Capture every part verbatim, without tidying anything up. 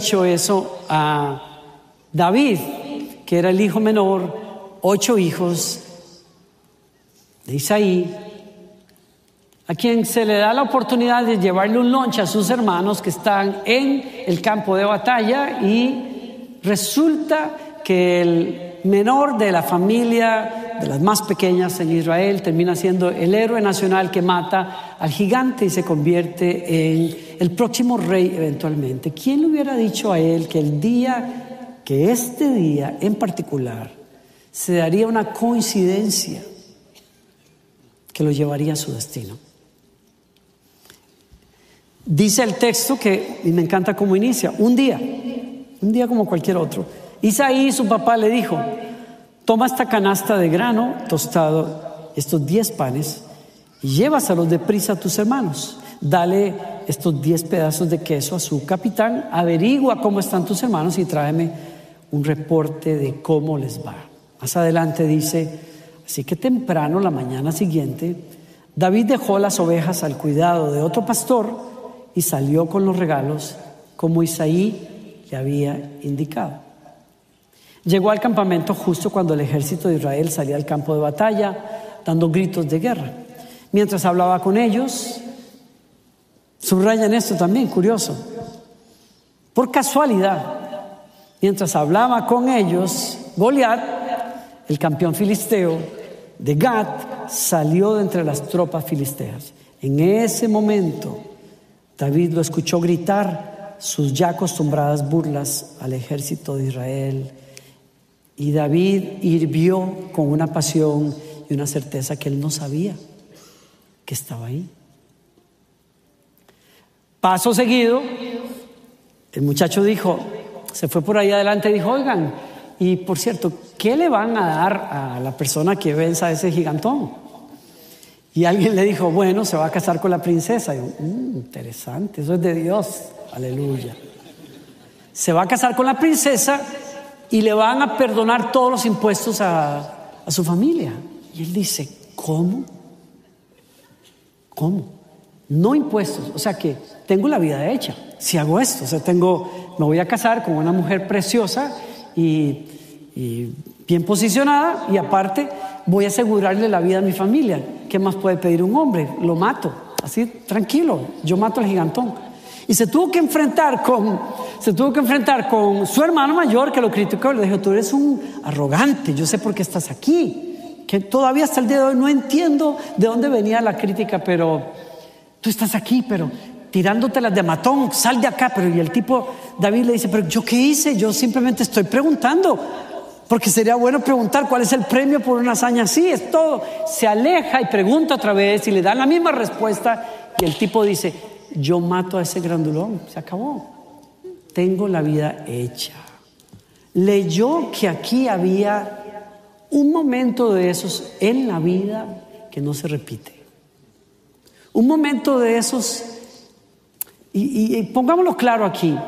dicho eso a David, que era el hijo menor, ocho hijos de Isaí, a quien se le da la oportunidad de llevarle un lunch a sus hermanos que están en el campo de batalla, y resulta que el menor de la familia, de las más pequeñas en Israel, termina siendo el héroe nacional que mata al gigante y se convierte en el próximo rey eventualmente. ¿Quién le hubiera dicho a él que el día, que este día en particular, se daría una coincidencia que lo llevaría a su destino? Dice el texto que, y me encanta cómo inicia, un día, un día como cualquier otro, Isaí, su papá, le dijo: toma esta canasta de grano tostado, estos diez panes, y llévaselos deprisa a tus hermanos. Dale estos diez pedazos de queso a su capitán, averigua cómo están tus hermanos y tráeme un reporte de cómo les va. Más adelante dice: así que temprano, la mañana siguiente, David dejó las ovejas al cuidado de otro pastor y salió con los regalos como Isaí le había indicado. Llegó al campamento justo cuando el ejército de Israel salía al campo de batalla, dando gritos de guerra. Mientras hablaba con ellos, subrayan esto también, curioso, por casualidad, mientras hablaba con ellos, Goliat, el campeón filisteo de Gat, salió de entre las tropas filisteas. En ese momento, David lo escuchó gritar sus ya acostumbradas burlas al ejército de Israel, y David hirvió con una pasión y una certeza que él no sabía que estaba ahí. Paso seguido, el muchacho dijo, se fue por ahí adelante y dijo: oigan, y por cierto, ¿qué le van a dar a la persona que venza a ese gigantón? Y alguien le dijo: bueno, se va a casar con la princesa. Y yo, mmm, interesante, eso es de Dios, aleluya. Se va a casar con la princesa y le van a perdonar todos los impuestos a, a su familia. Y él dice: ¿cómo? ¿Cómo? No impuestos, o sea que tengo la vida hecha si hago esto. O sea, tengo, me voy a casar con una mujer preciosa y, y bien posicionada, y aparte voy a asegurarle la vida a mi familia. ¿Qué más puede pedir un hombre? Lo mato, así tranquilo, yo mato al gigantón. Y se tuvo que enfrentar con, se tuvo que enfrentar con su hermano mayor, que lo criticó. Le dijo: tú eres un arrogante, yo sé por qué estás aquí. Que todavía hasta el día de hoy no entiendo de dónde venía la crítica, pero tú estás aquí, pero tirándotelas de matón, sal de acá. Pero y el tipo, David le dice: pero ¿yo qué hice? Yo simplemente estoy preguntando, porque sería bueno preguntar cuál es el premio por una hazaña así, es todo. Se aleja y pregunta otra vez y le dan la misma respuesta, y el tipo dice: yo mato a ese grandulón, se acabó, tengo la vida hecha. Leyó que aquí había un momento de esos en la vida que no se repite. Un momento de esos, y, y, y pongámoslo claro aquí.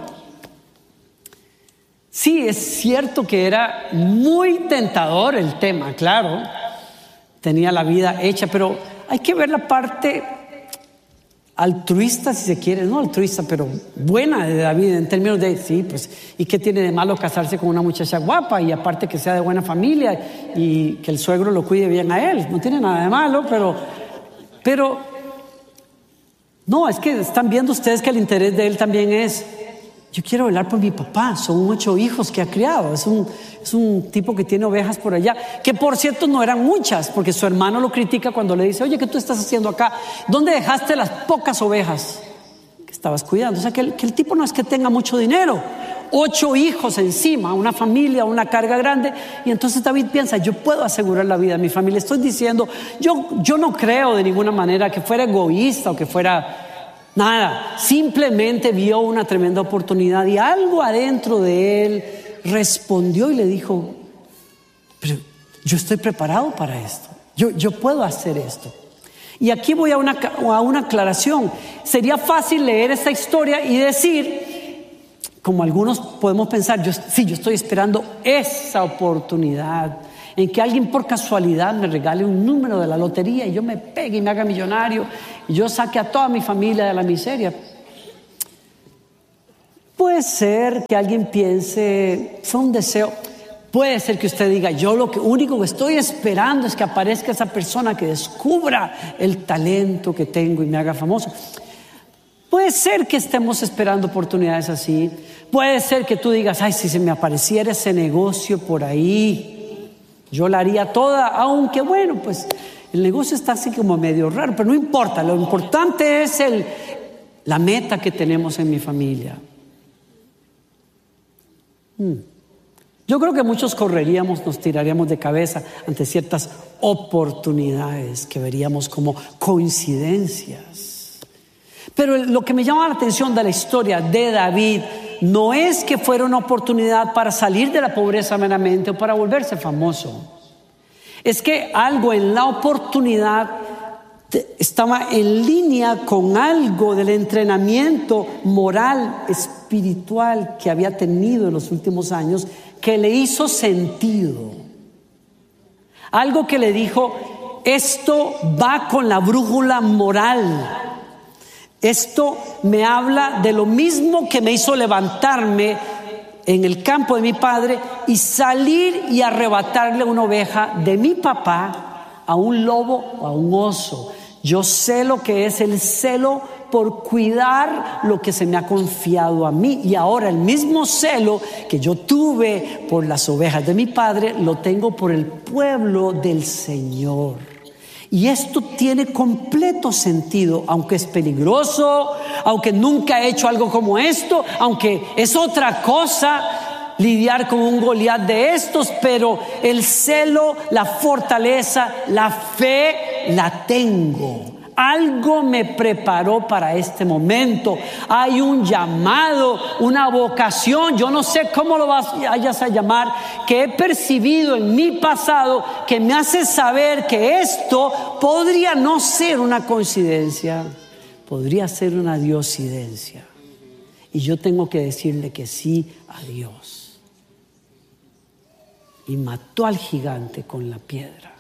Sí, es cierto que era muy tentador el tema, claro, tenía la vida hecha, pero hay que ver la parte altruista, si se quiere, no altruista, pero buena de David, en términos de, sí, pues, ¿y qué tiene de malo casarse con una muchacha guapa? Y aparte que sea de buena familia y que el suegro lo cuide bien a él, no tiene nada de malo, pero, pero, no, es que están viendo ustedes que el interés de él también es: yo quiero velar por mi papá, son ocho hijos que ha criado, es un, es un tipo que tiene ovejas por allá, que por cierto no eran muchas, porque su hermano lo critica cuando le dice: oye, ¿qué tú estás haciendo acá? ¿Dónde dejaste las pocas ovejas que estabas cuidando? O sea, que el, que el tipo no es que tenga mucho dinero, ocho hijos encima, una familia, una carga grande, y entonces David piensa: yo puedo asegurar la vida de mi familia. Estoy diciendo, yo, yo no creo de ninguna manera que fuera egoísta o que fuera... nada, simplemente vio una tremenda oportunidad, y algo adentro de él respondió y le dijo: pero yo estoy preparado para esto, yo, yo puedo hacer esto. Y aquí voy a una, a una aclaración. Sería fácil leer esta historia y decir, como algunos podemos pensar, yo, sí, yo estoy esperando esa oportunidad en que alguien por casualidad me regale un número de la lotería y yo me pegue y me haga millonario y yo saque a toda mi familia de la miseria. Puede ser que alguien piense, fue un deseo. Puede ser que usted diga, yo lo que único que estoy esperando es que aparezca esa persona que descubra el talento que tengo y me haga famoso. Puede ser que estemos esperando oportunidades así. Puede ser que tú digas, ay, si se me apareciera ese negocio por ahí, yo la haría toda, aunque bueno, pues el negocio está así como medio raro, pero no importa, lo importante es el, la meta que tenemos en mi familia. Hmm. Yo creo que muchos correríamos, nos tiraríamos de cabeza ante ciertas oportunidades que veríamos como coincidencias. Pero lo que me llama la atención de la historia de David no es que fuera una oportunidad para salir de la pobreza meramente o para volverse famoso. Es que algo en la oportunidad estaba en línea con algo del entrenamiento moral, espiritual que había tenido en los últimos años, que le hizo sentido. Algo que le dijo, esto va con la brújula moral. Esto me habla de lo mismo que me hizo levantarme en el campo de mi padre y salir y arrebatarle una oveja de mi papá a un lobo o a un oso. Yo sé lo que es el celo por cuidar lo que se me ha confiado a mí, y ahora el mismo celo que yo tuve por las ovejas de mi padre lo tengo por el pueblo del Señor. Y esto tiene completo sentido, aunque es peligroso, aunque nunca he hecho algo como esto, aunque es otra cosa lidiar con un Goliat de estos, pero el celo, la fortaleza, la fe la tengo. Algo me preparó para este momento. Hay un llamado, una vocación, yo no sé cómo lo vayas a llamar, que he percibido en mi pasado, que me hace saber que esto podría no ser una coincidencia, podría ser una diosidencia. Y yo tengo que decirle que sí a Dios. Y mató al gigante con la piedra.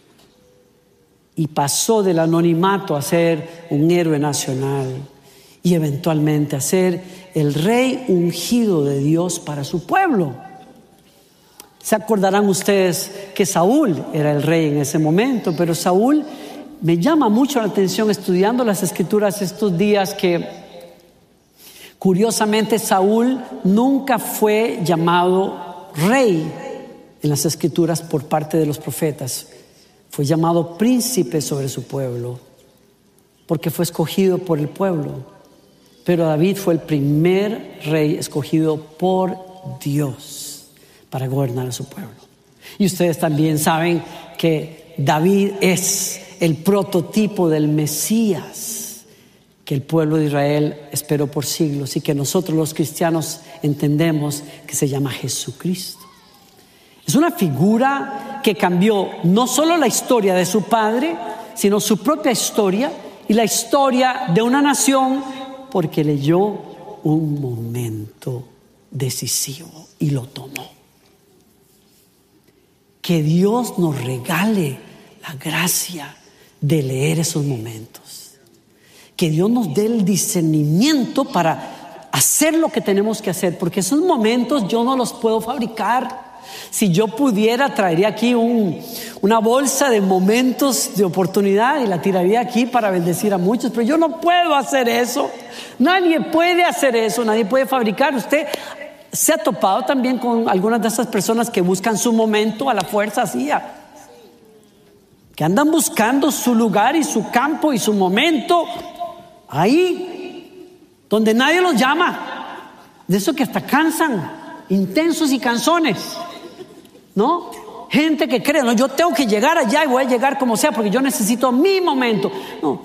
Y pasó del anonimato a ser un héroe nacional y eventualmente a ser el rey ungido de Dios para su pueblo. Se acordarán ustedes que Saúl era el rey en ese momento, pero Saúl, me llama mucho la atención estudiando las escrituras estos días que curiosamente Saúl nunca fue llamado rey en las escrituras por parte de los profetas. Fue llamado príncipe sobre su pueblo, porque fue escogido por el pueblo. Pero David fue el primer rey escogido por Dios para gobernar a su pueblo. Y ustedes también saben que David es el prototipo del Mesías que el pueblo de Israel esperó por siglos y que nosotros los cristianos entendemos que se llama Jesucristo. Es una figura que cambió no solo la historia de su padre, sino su propia historia y la historia de una nación, porque leyó un momento decisivo y lo tomó. Que Dios nos regale la gracia de leer esos momentos. Que Dios nos dé el discernimiento para hacer lo que tenemos que hacer, porque esos momentos yo no los puedo fabricar. Si yo pudiera, traería aquí un, una bolsa de momentos de oportunidad y la tiraría aquí para bendecir a muchos, pero yo no puedo hacer eso. Nadie puede hacer eso, nadie puede fabricar. Usted se ha topado también con algunas de esas personas que buscan su momento a la fuerza así, que andan buscando su lugar y su campo y su momento ahí donde nadie los llama, de eso que hasta cansan, intensos y cansones, ¿no? Gente que cree, no, yo tengo que llegar allá y voy a llegar como sea porque yo necesito mi momento. No.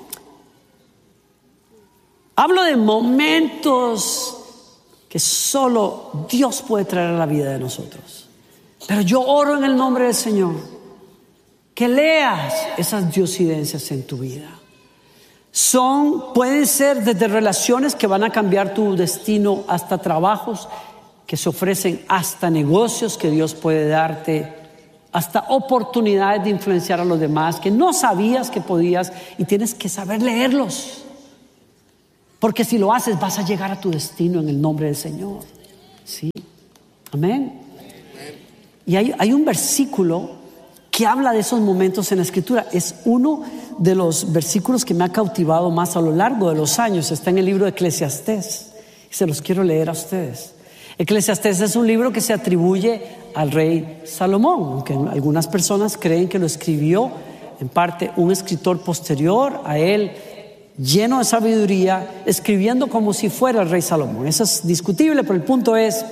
Hablo de momentos que solo Dios puede traer a la vida de nosotros. Pero yo oro en el nombre del Señor que leas esas diosidencias en tu vida. Son, pueden ser desde relaciones que van a cambiar tu destino hasta trabajos que se ofrecen, hasta negocios que Dios puede darte, hasta oportunidades de influenciar a los demás que no sabías que podías y tienes que saber leerlos. Porque si lo haces, vas a llegar a tu destino en el nombre del Señor. ¿Sí? Amén. Y hay, hay un versículo que habla de esos momentos en la Escritura. Es uno de los versículos que me ha cautivado más a lo largo de los años. Está en el libro de Eclesiastés. Y se los quiero leer a ustedes. Eclesiastés es un libro que se atribuye al rey Salomón, aunque algunas personas creen que lo escribió en parte un escritor posterior a él, lleno de sabiduría, escribiendo como si fuera el rey Salomón. Eso es discutible, pero el punto es,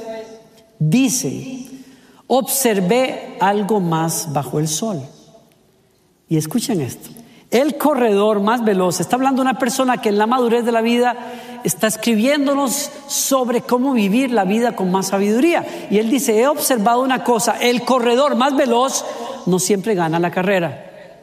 dice: observé algo más bajo el sol. Y escuchen esto: el corredor más veloz. Está hablando de una persona que en la madurez de la vida está escribiéndonos sobre cómo vivir la vida con más sabiduría. Y él dice: he observado una cosa, el corredor más veloz no siempre gana la carrera.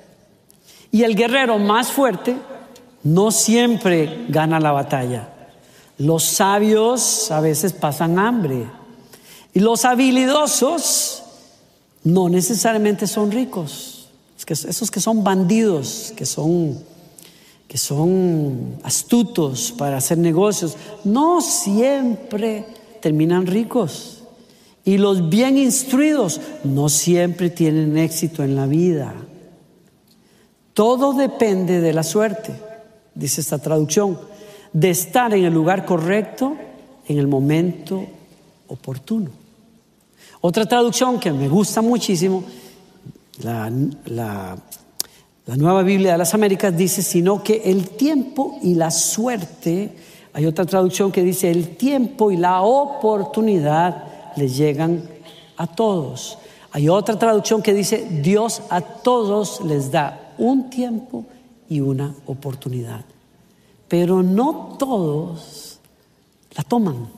Y el guerrero más fuerte no siempre gana la batalla. Los sabios a veces pasan hambre. Y los habilidosos no necesariamente son ricos. Es que esos que son bandidos, que son, que son astutos para hacer negocios, no siempre terminan ricos. Y los bien instruidos no siempre tienen éxito en la vida. Todo depende de la suerte, dice esta traducción, de estar en el lugar correcto en el momento oportuno. Otra traducción que me gusta muchísimo, la, la, la Nueva Biblia de las Américas, dice: sino que el tiempo y la suerte. Hay otra traducción que dice: el tiempo y la oportunidad les llegan a todos. Hay otra traducción que dice: Dios a todos les da un tiempo y una oportunidad, pero no todos la toman.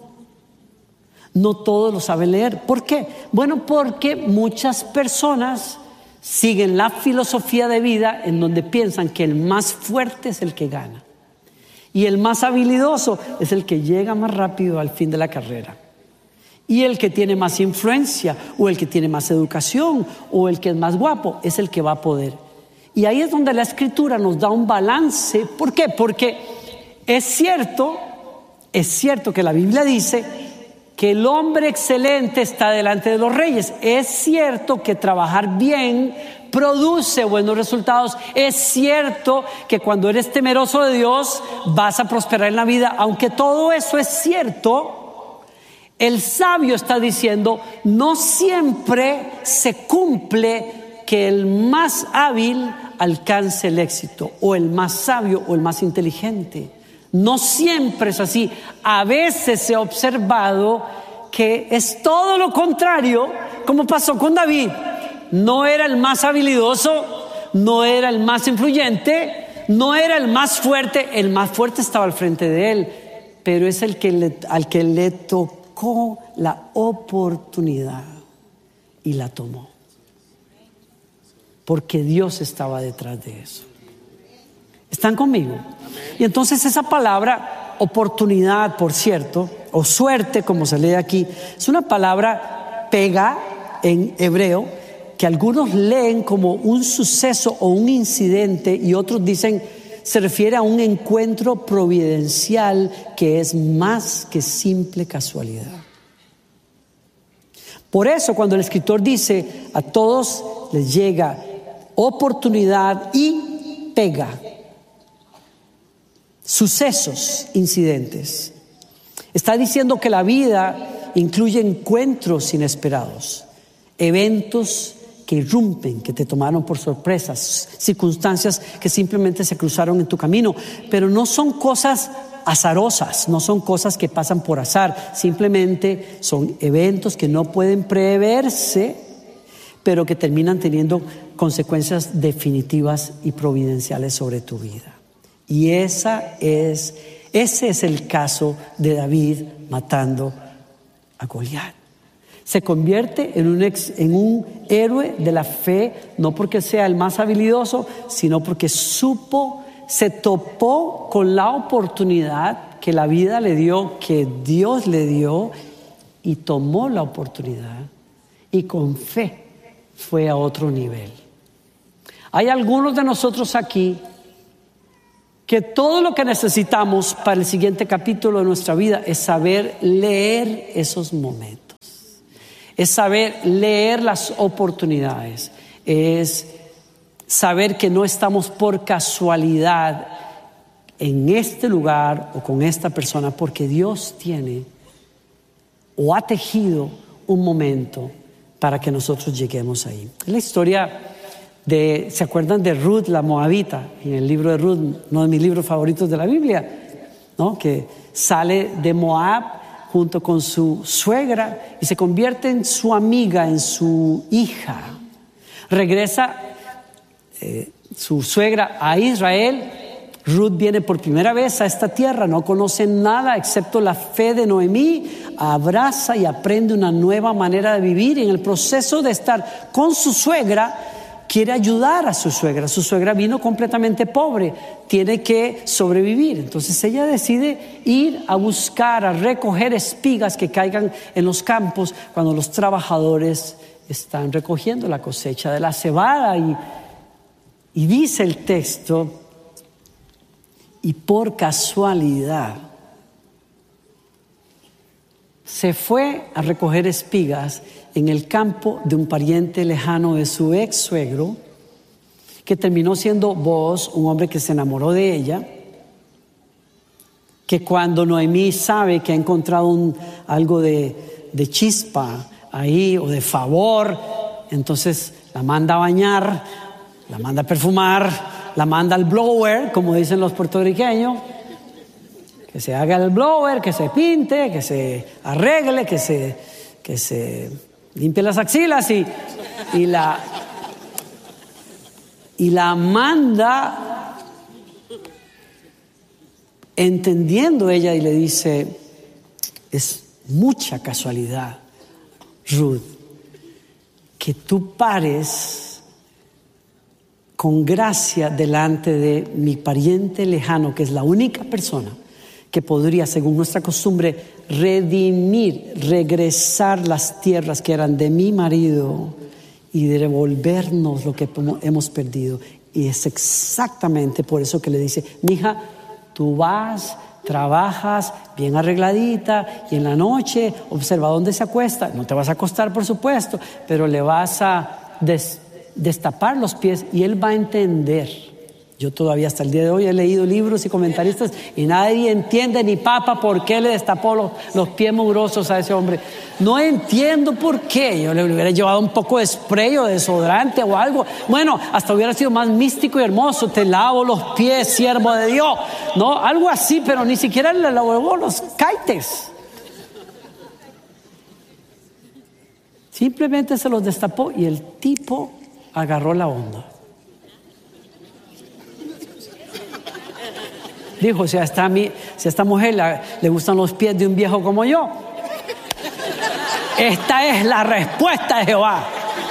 No todos lo saben leer. ¿Por qué? Bueno, porque muchas personas siguen la filosofía de vida en donde piensan que el más fuerte es el que gana y el más habilidoso es el que llega más rápido al fin de la carrera, y el que tiene más influencia o el que tiene más educación o el que es más guapo es el que va a poder. Y ahí es donde la Escritura nos da un balance. ¿Por qué? Porque es cierto, es cierto que la Biblia dice que el hombre excelente está delante de los reyes. Es cierto que trabajar bien produce buenos resultados. Es cierto que cuando eres temeroso de Dios vas a prosperar en la vida. Aunque todo eso es cierto, el sabio está diciendo: no siempre se cumple que el más hábil alcance el éxito, o el más sabio o el más inteligente. No siempre es así. A veces se ha observado que es todo lo contrario, como pasó con David. No era el más habilidoso, no era el más influyente, no era el más fuerte. El más fuerte estaba al frente de él, pero es el que le, al que le tocó la oportunidad y la tomó, porque Dios estaba detrás de eso. ¿Están conmigo? Y entonces esa palabra oportunidad, por cierto, o suerte, como se lee aquí, es una palabra pega en hebreo, que algunos leen como un suceso o un incidente, y otros dicen se refiere a un encuentro providencial que es más que simple casualidad. Por eso cuando el escritor dice: a todos les llega oportunidad y pega, sucesos, incidentes, está diciendo que la vida incluye encuentros inesperados, eventos que irrumpen, que te tomaron por sorpresa, circunstancias que simplemente se cruzaron en tu camino, pero no son cosas azarosas, no son cosas que pasan por azar, simplemente son eventos que no pueden preverse, pero que terminan teniendo consecuencias definitivas y providenciales sobre tu vida. Y esa es, ese es el caso de David matando a Goliat. Se convierte en un, ex, en un héroe de la fe, no porque sea el más habilidoso, sino porque supo, se topó con la oportunidad que la vida le dio, que Dios le dio, y tomó la oportunidad y con fe fue a otro nivel. Hay algunos de nosotros aquí que todo lo que necesitamos para el siguiente capítulo de nuestra vida es saber leer esos momentos, es saber leer las oportunidades, es saber que no estamos por casualidad en este lugar o con esta persona, porque Dios tiene o ha tejido un momento para que nosotros lleguemos ahí. Es la historia de, ¿se acuerdan de Ruth la Moabita? En el libro de Ruth, uno de mis libros favoritos de la Biblia, ¿no? Que sale de Moab junto con su suegra y se convierte en su amiga, en su hija. Regresa eh, su suegra a Israel. Ruth viene por primera vez a esta tierra, no conoce nada excepto la fe de Noemí, abraza y aprende una nueva manera de vivir. Y en el proceso de estar con su suegra, quiere ayudar a su suegra. Su suegra vino completamente pobre, tiene que sobrevivir. Entonces ella decide ir a buscar, a recoger espigas que caigan en los campos cuando los trabajadores están recogiendo la cosecha de la cebada. Y, y dice el texto, y por casualidad se fue a recoger espigas en el campo de un pariente lejano de su ex suegro, que terminó siendo Booz, un hombre que se enamoró de ella, que cuando Noemí sabe que ha encontrado un, algo de, de chispa ahí o de favor, entonces la manda a bañar, la manda a perfumar, la manda al blower, como dicen los puertorriqueños, que se haga el blower, que se pinte, que se arregle, que se, que se limpie las axilas y, y, la, y la manda entendiendo ella y le dice, es mucha casualidad, Ruth, que tú pares con gracia delante de mi pariente lejano, que es la única persona que podría, según nuestra costumbre, redimir, regresar las tierras que eran de mi marido y devolvernos lo que hemos perdido. Y es exactamente por eso que le dice, mija, tú vas, trabajas bien arregladita y en la noche observa dónde se acuesta. No te vas a acostar, por supuesto, pero le vas a des- destapar los pies y él va a entender. Yo todavía hasta el día de hoy he leído libros y comentaristas y nadie entiende, ni papa, por qué le destapó los, los pies mugrosos a ese hombre. No entiendo por qué. Yo le hubiera llevado un poco de spray o desodorante o algo. Bueno, hasta hubiera sido más místico y hermoso. Te lavo los pies, siervo de Dios, no, algo así, pero ni siquiera le lavó los caites. Simplemente se los destapó y el tipo agarró la onda. Dijo, si a esta, si a esta mujer le, le gustan los pies de un viejo como yo, esta es la respuesta de Jehová.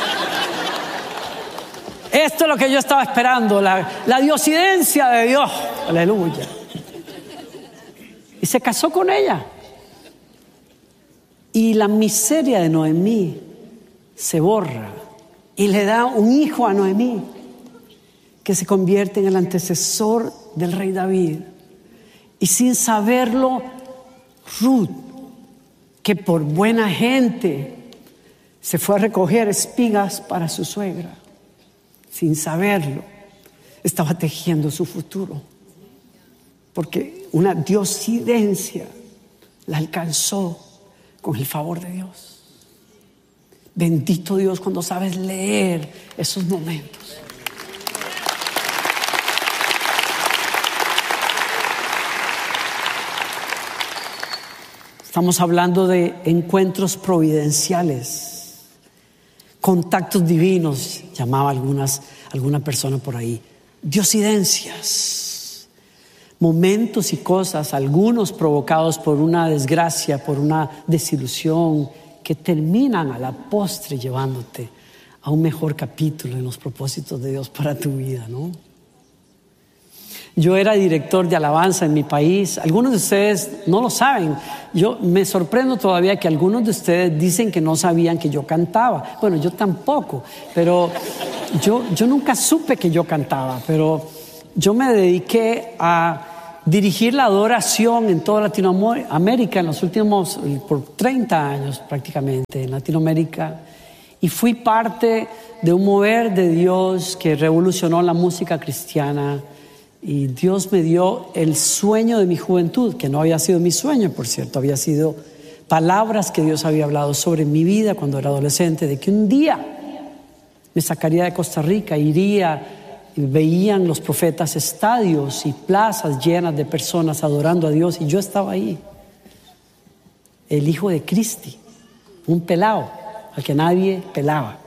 Esto es lo que yo estaba esperando, la, la diosidencia de Dios. Aleluya. Y se casó con ella. Y la miseria de Noemí se borra. Y le da un hijo a Noemí, que se convierte en el antecesor del rey David. Y sin saberlo, Ruth, que por buena gente se fue a recoger espigas para su suegra, sin saberlo, estaba tejiendo su futuro. Porque una diosidencia la alcanzó con el favor de Dios. Bendito Dios cuando sabes leer esos momentos. Estamos hablando de encuentros providenciales, contactos divinos, llamaba algunas, alguna persona por ahí, diosidencias, momentos y cosas, algunos provocados por una desgracia, por una desilusión, que terminan a la postre llevándote a un mejor capítulo en los propósitos de Dios para tu vida, ¿no? Yo era director de alabanza en mi país. Algunos de ustedes no lo saben. Yo me sorprendo todavía que algunos de ustedes dicen que no sabían que yo cantaba. Bueno, yo tampoco, pero yo, yo nunca supe que yo cantaba, pero yo me dediqué a dirigir la adoración en toda Latinoamérica en los últimos, por treinta años prácticamente, en Latinoamérica. Y fui parte de un mover de Dios que revolucionó la música cristiana. Y Dios me dio el sueño de mi juventud, que no había sido mi sueño, por cierto, había sido palabras que Dios había hablado sobre mi vida cuando era adolescente, de que un día me sacaría de Costa Rica, iría, y veían los profetas estadios y plazas llenas de personas adorando a Dios, y yo estaba ahí, el hijo de Cristi, un pelao al que nadie pelaba.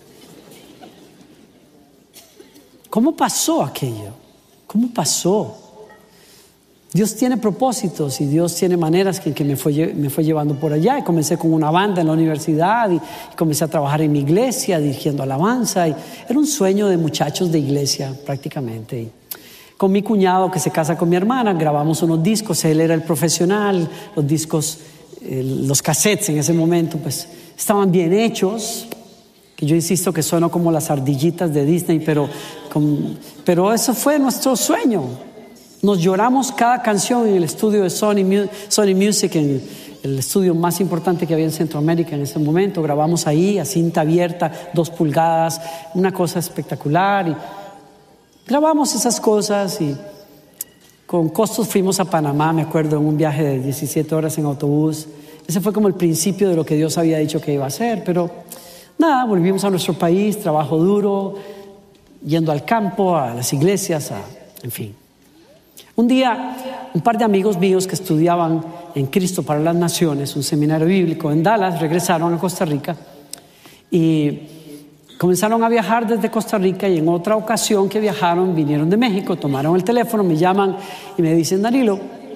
¿Cómo pasó aquello? ¿Cómo pasó? Dios tiene propósitos y Dios tiene maneras que, que me, fue, me fue llevando por allá. Y comencé con una banda en la universidad y, y comencé a trabajar en mi iglesia dirigiendo alabanza. Y era un sueño de muchachos de iglesia prácticamente. Y con mi cuñado que se casa con mi hermana grabamos unos discos. Él era el profesional, los discos, eh, los cassettes en ese momento pues estaban bien hechos. Que yo insisto que sueno como las ardillitas de Disney, pero, con, pero eso fue nuestro sueño. Nos lloramos cada canción en el estudio de Sony, Sony Music, en el estudio más importante que había en Centroamérica en ese momento. Grabamos ahí a cinta abierta, dos pulgadas, una cosa espectacular. Y grabamos esas cosas y con costos fuimos a Panamá, me acuerdo, en un viaje de diecisiete horas en autobús. Ese fue como el principio de lo que Dios había dicho que iba a hacer, pero nada, volvimos a nuestro país, trabajo duro, yendo al campo, a las iglesias, a, en fin. Un día, un par de amigos míos que estudiaban en Cristo para las Naciones, un seminario bíblico en Dallas, regresaron a Costa Rica y comenzaron a viajar desde Costa Rica, y en otra ocasión que viajaron, vinieron de México, tomaron el teléfono, me llaman y me dicen: Danilo,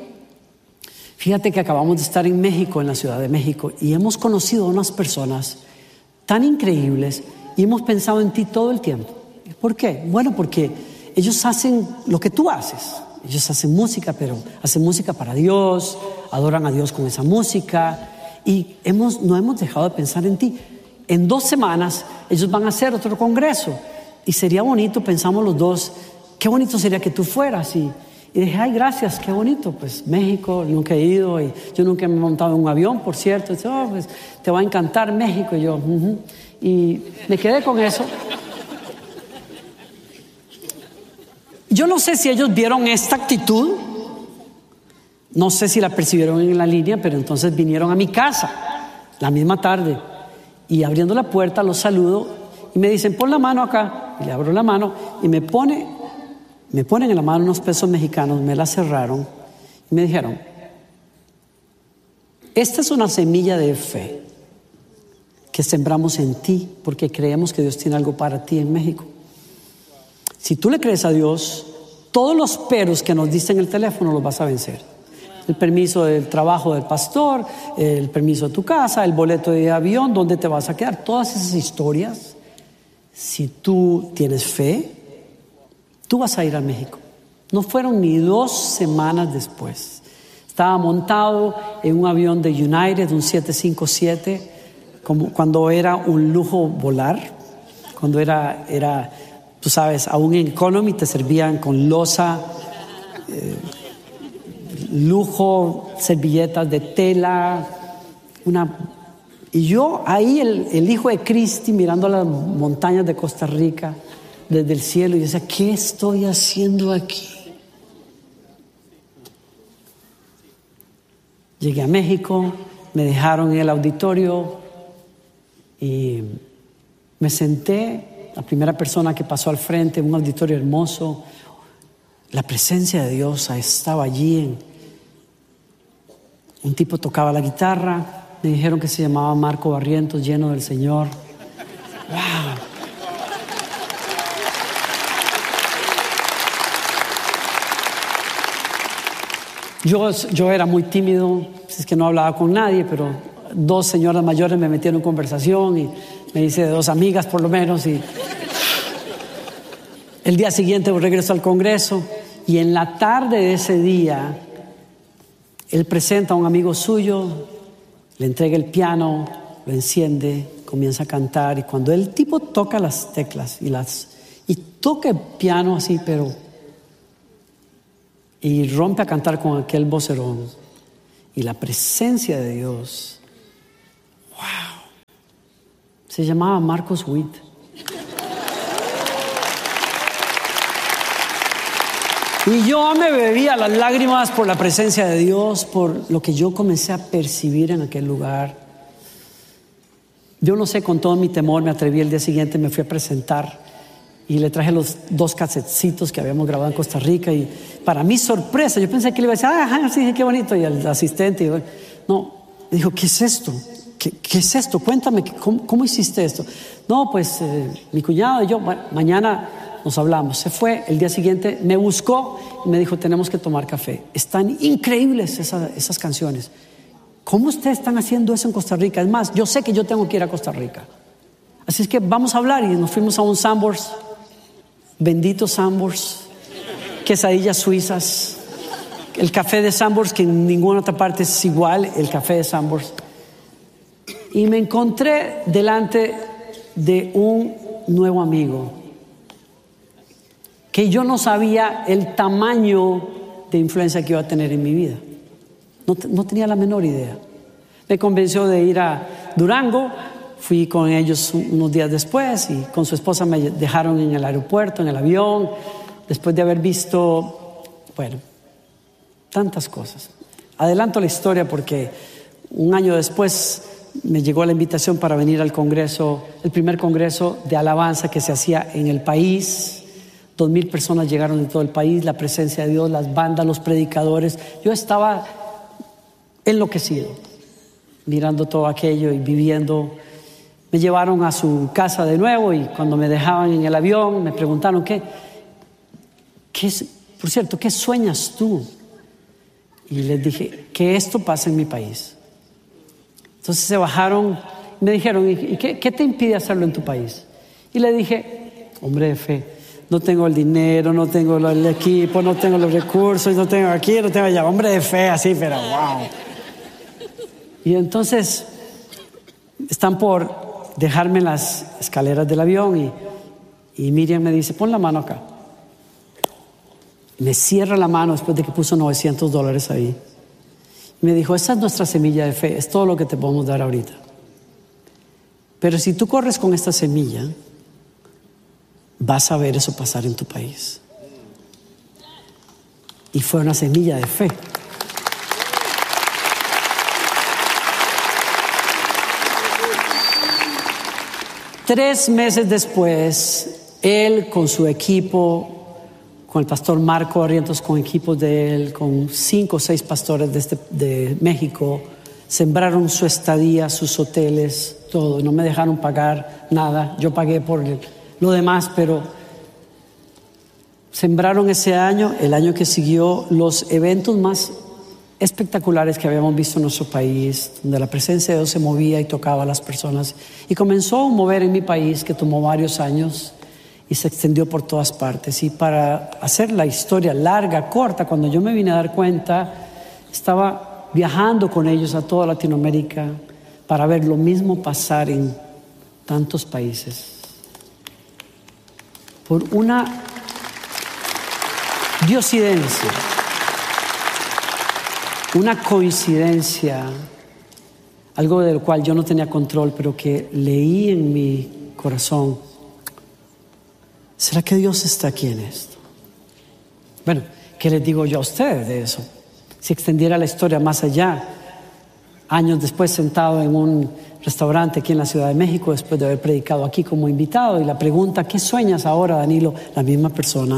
fíjate que acabamos de estar en México, en la Ciudad de México, y hemos conocido a unas personas tan increíbles y hemos pensado en ti todo el tiempo. ¿Por qué? Bueno, porque ellos hacen lo que tú haces. Ellos hacen música, pero hacen música para Dios, adoran a Dios con esa música, y hemos, no hemos dejado de pensar en ti. En dos semanas ellos van a hacer otro congreso y sería bonito, pensamos los dos, qué bonito sería que tú fueras. Y, y dije, ay, gracias, qué bonito. Pues México, nunca he ido, y yo nunca me he montado en un avión, por cierto. Y dice, oh, pues te va a encantar México. Y yo, uh-huh. Y me quedé con eso. Yo no sé si ellos vieron esta actitud, no sé si la percibieron en la línea, pero entonces vinieron a mi casa la misma tarde y abriendo la puerta los saludo y me dicen, pon la mano acá, y le abro la mano y me pone, me ponen en la mano unos pesos mexicanos, me la cerraron y me dijeron, esta es una semilla de fe que sembramos en ti porque creemos que Dios tiene algo para ti en México. Si tú le crees a Dios, todos los peros que nos diste en el teléfono los vas a vencer. El permiso del trabajo del pastor, el permiso de tu casa, el boleto de avión, dónde te vas a quedar. Todas esas historias, si tú tienes fe, tú vas a ir a México. No fueron ni dos semanas después. Estaba montado en un avión de United, un siete cinco siete, como cuando era un lujo volar, cuando era... era tú sabes, aún en Economy te servían con loza, eh, lujo, servilletas de tela, una... Y yo ahí, el, el hijo de Cristi, mirando las montañas de Costa Rica desde el cielo, y decía, ¿qué estoy haciendo aquí? Llegué a México, me dejaron en el auditorio y me senté. La primera persona que pasó al frente, un auditorio hermoso, la presencia de Dios estaba allí. Un tipo tocaba la guitarra, me dijeron que se llamaba Marco Barrientos, lleno del Señor. ¡Wow! Yo, yo era muy tímido, es que no hablaba con nadie, pero dos señoras mayores me metieron en conversación y me hice de dos amigas por lo menos, y el día siguiente regreso al Congreso y en la tarde de ese día él presenta a un amigo suyo, le entrega el piano, lo enciende, comienza a cantar, y cuando el tipo toca las teclas y las y toca el piano así, pero y rompe a cantar con aquel vocerón. Y la presencia de Dios, wow, se llamaba Marcos Witt. Y yo me bebía las lágrimas por la presencia de Dios, por lo que yo comencé a percibir en aquel lugar. Yo no sé, con todo mi temor me atreví. El día siguiente me fui a presentar y le traje los dos casetcitos que habíamos grabado en Costa Rica, y para mi sorpresa, yo pensé que le iba a decir, ah, sí, qué bonito, y al asistente, y, no, me dijo, ¿qué es esto? ¿Qué, qué es esto? Cuéntame, ¿cómo, cómo hiciste esto? No, pues eh, mi cuñado y yo, bueno, mañana nos hablamos. Se fue, el día siguiente me buscó y me dijo, tenemos que tomar café. Están increíbles esa, esas canciones. ¿Cómo ustedes están haciendo eso en Costa Rica? Es más, yo sé que yo tengo que ir a Costa Rica. Así es que vamos a hablar, y nos fuimos a un Sambors, bendito Sambors, quesadillas suizas, el café de Sambors, que en ninguna otra parte es igual, el café de Sambors. Y me encontré delante de un nuevo amigo, que yo no sabía el tamaño de influencia que iba a tener en mi vida. No, no tenía la menor idea. Me convenció de ir a Durango. Fui con ellos unos días después, y con su esposa me dejaron en el aeropuerto, en el avión, después de haber visto, bueno, tantas cosas. Adelanto la historia porque un año después me llegó la invitación para venir al congreso, el primer congreso de alabanza que se hacía en el país. Dos mil personas llegaron de todo el país, la presencia de Dios, las bandas, los predicadores. Yo estaba enloquecido mirando todo aquello y viviendo. Me llevaron a su casa de nuevo, y cuando me dejaban en el avión me preguntaron, ¿qué, qué es, por cierto, qué sueñas tú? Y les dije, que esto pase en mi país. Entonces se bajaron y me dijeron, ¿y qué, qué te impide hacerlo en tu país? Y le dije, hombre de fe, no tengo el dinero, no tengo el equipo, no tengo los recursos, no tengo aquí, no tengo allá. Hombre de fe, así, pero wow. Y entonces están por dejarme en las escaleras del avión, y, y Miriam me dice, pon la mano acá. Me cierra la mano después de que puso novecientos dólares ahí. Y me dijo, esta es nuestra semilla de fe, es todo lo que te podemos dar ahorita. Pero si tú corres con esta semilla, vas a ver eso pasar en tu país. Y fue una semilla de fe. Tres meses después, él con su equipo, con el pastor Marco Barrientos, con equipos de él, con cinco o seis pastores de, este, de México, sembraron su estadía, sus hoteles, todo. No me dejaron pagar nada. Yo pagué por el, lo demás, pero sembraron ese año, el año que siguió, los eventos más espectaculares que habíamos visto en nuestro país, donde la presencia de Dios se movía y tocaba a las personas, y comenzó a mover en mi país, que tomó varios años y se extendió por todas partes. Y para hacer la historia larga, corta, cuando yo me vine a dar cuenta, estaba viajando con ellos a toda Latinoamérica para ver lo mismo pasar en tantos países. Por una diosidencia, una coincidencia, algo del cual yo no tenía control, pero que leí en mi corazón. ¿Será que Dios está aquí en esto? Bueno, ¿qué les digo yo a ustedes de eso? Si extendiera la historia más allá, años después sentado en un restaurante aquí en la Ciudad de México, después de haber predicado aquí como invitado, y la pregunta, ¿qué sueñas ahora, Danilo? La misma persona,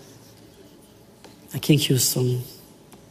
aquí en Houston.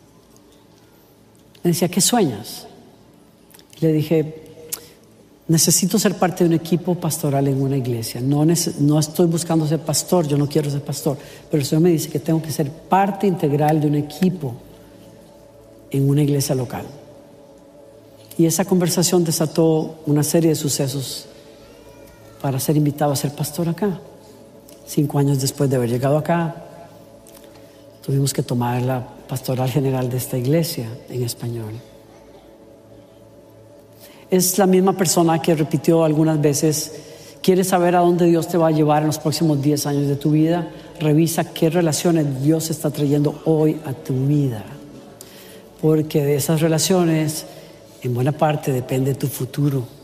Me decía, ¿qué sueññas? Le dije, necesito ser parte de un equipo pastoral en una iglesia. No, no estoy buscando ser pastor, yo no quiero ser pastor, pero el Señor me dice que tengo que ser parte integral de un equipo en una iglesia local. Y esa conversación desató una serie de sucesos para ser invitado a ser pastor acá. Cinco años después de haber llegado acá, tuvimos que tomar la pastoral general de esta iglesia en español. Es la misma persona que repitió algunas veces ¿Quieres saber a dónde Dios te va a llevar en los próximos diez años de tu vida? Revisa qué relaciones Dios está trayendo hoy a tu vida. Porque de esas relaciones, en buena parte, depende tu futuro.